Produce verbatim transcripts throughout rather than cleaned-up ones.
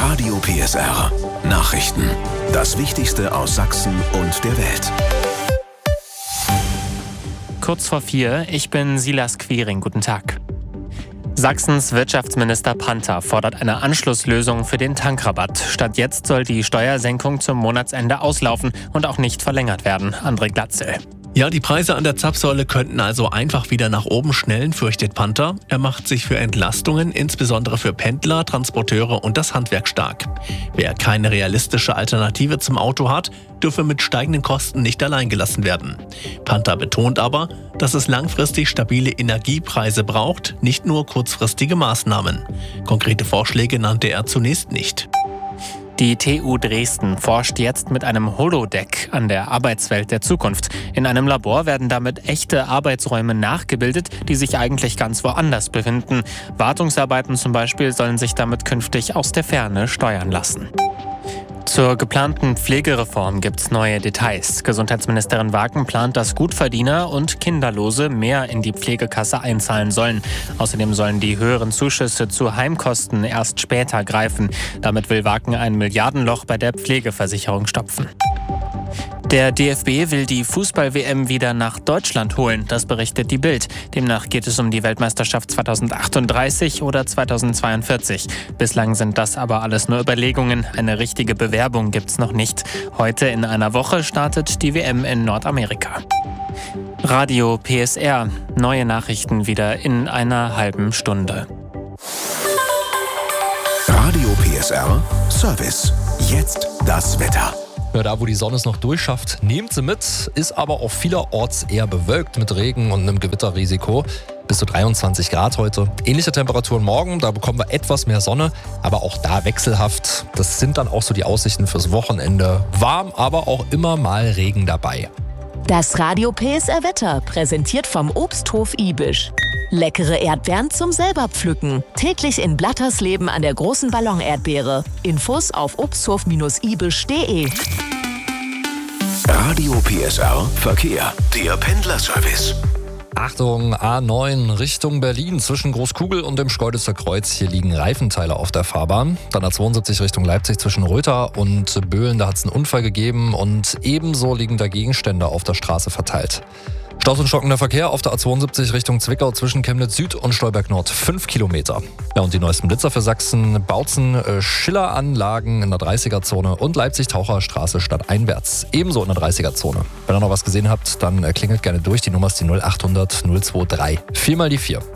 Radio P S R. Nachrichten. Das Wichtigste aus Sachsen und der Welt. Kurz vor vier, ich bin Silas Quiring. Guten Tag. Sachsens Wirtschaftsminister Panther fordert eine Anschlusslösung für den Tankrabatt. Statt jetzt soll die Steuersenkung zum Monatsende auslaufen und auch nicht verlängert werden. André Glatzel. Ja, die Preise an der Zapfsäule könnten also einfach wieder nach oben schnellen, fürchtet Panther. Er macht sich für Entlastungen, insbesondere für Pendler, Transporteure und das Handwerk stark. Wer keine realistische Alternative zum Auto hat, dürfe mit steigenden Kosten nicht allein gelassen werden. Panther betont aber, dass es langfristig stabile Energiepreise braucht, nicht nur kurzfristige Maßnahmen. Konkrete Vorschläge nannte er zunächst nicht. Die T U Dresden forscht jetzt mit einem Holodeck an der Arbeitswelt der Zukunft. In einem Labor werden damit echte Arbeitsräume nachgebildet, die sich eigentlich ganz woanders befinden. Wartungsarbeiten zum Beispiel sollen sich damit künftig aus der Ferne steuern lassen. Zur geplanten Pflegereform gibt's neue Details. Gesundheitsministerin Wagen plant, dass Gutverdiener und Kinderlose mehr in die Pflegekasse einzahlen sollen. Außerdem sollen die höheren Zuschüsse zu Heimkosten erst später greifen. Damit will Wagen ein Milliardenloch bei der Pflegeversicherung stopfen. Der D F B will die Fußball-W M wieder nach Deutschland holen, das berichtet die Bild. Demnach geht es um die Weltmeisterschaft zweitausendachtunddreißig oder zweitausendzweiundvierzig. Bislang sind das aber alles nur Überlegungen. Eine richtige Bewerbung gibt's noch nicht. Heute in einer Woche startet die W M in Nordamerika. Radio P S R. Neue Nachrichten wieder in einer halben Stunde. Radio P S R Service. Jetzt das Wetter. Ja, da, wo die Sonne es noch durchschafft, nehmt sie mit, ist aber auch vielerorts eher bewölkt mit Regen und einem Gewitterrisiko. Bis zu dreiundzwanzig Grad heute. Ähnliche Temperaturen morgen, da bekommen wir etwas mehr Sonne, aber auch da wechselhaft. Das sind dann auch so die Aussichten fürs Wochenende. Warm, aber auch immer mal Regen dabei. Das Radio P S R Wetter, präsentiert vom Obsthof Ibisch. Leckere Erdbeeren zum selber pflücken. Täglich in Blattersleben an der großen Ballon-Erdbeere. Infos auf obsthof Bindestrich ibisch punkt de. Radio P S R Verkehr. Der Pendlerservice. Achtung, A neun Richtung Berlin zwischen Großkugel und dem Schkeuditzer Kreuz. Hier liegen Reifenteile auf der Fahrbahn. Dann A zweiundsiebzig Richtung Leipzig zwischen Röther und Böhlen. Da hat es einen Unfall gegeben und ebenso liegen da Gegenstände auf der Straße verteilt. Staus und stockender Verkehr auf der A zweiundsiebzig Richtung Zwickau zwischen Chemnitz Süd und Stolberg Nord. fünf Kilometer. Ja, und die neuesten Blitzer für Sachsen. Bautzen äh, Schilleranlagen in der dreißiger-Zone und Leipzig-Taucherstraße stadteinwärts. Ebenso in der dreißiger-Zone. Wenn ihr noch was gesehen habt, dann äh, klingelt gerne durch. Die Nummer ist die null achthundert null drei. Viermal die vier.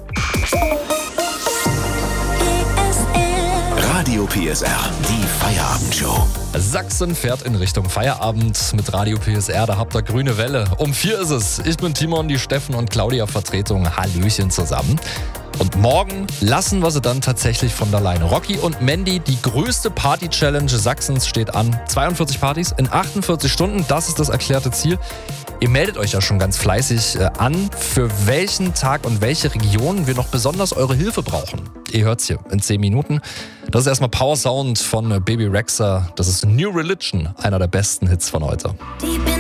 Radio P S R, die Feierabendshow. Sachsen fährt in Richtung Feierabend mit Radio P S R. Da habt ihr grüne Welle. Um vier ist es. Ich bin Timon, die Steffen und Claudia Vertretung. Hallöchen zusammen. Und morgen lassen wir sie dann tatsächlich von der Leine. Rocky und Mandy, die größte Party-Challenge Sachsens steht an. zweiundvierzig Partys in achtundvierzig Stunden, das ist das erklärte Ziel. Ihr meldet euch ja schon ganz fleißig äh, an, für welchen Tag und welche Region wir noch besonders eure Hilfe brauchen. Ihr hört's hier in zehn Minuten. Das ist erstmal Power Sound von Baby Rexha. Das ist New Religion, einer der besten Hits von heute. Die